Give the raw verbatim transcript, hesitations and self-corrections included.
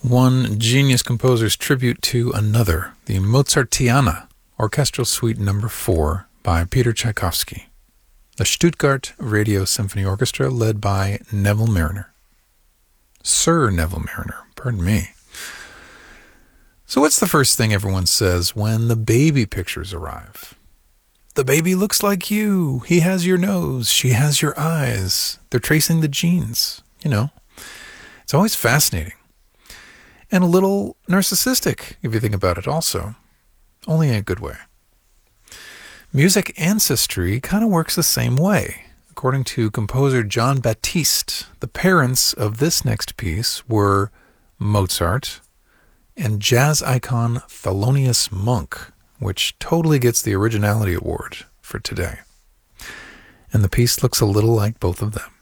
One genius composer's tribute to another, the Mozartiana, Orchestral Suite Number four by Peter Tchaikovsky. The Stuttgart Radio Symphony Orchestra led by Neville Marriner. Sir Neville Marriner, pardon me. So what's the first thing everyone says when the baby pictures arrive? The baby looks like you. He has your nose. She has your eyes. They're tracing the genes. You know, it's always fascinating. And a little narcissistic, if you think about it also. Only in a good way. Music ancestry kind of works the same way. According to composer John Baptiste, the parents of this next piece were Mozart and jazz icon Thelonious Monk, which totally gets the Originality Award for today. And the piece looks a little like both of them.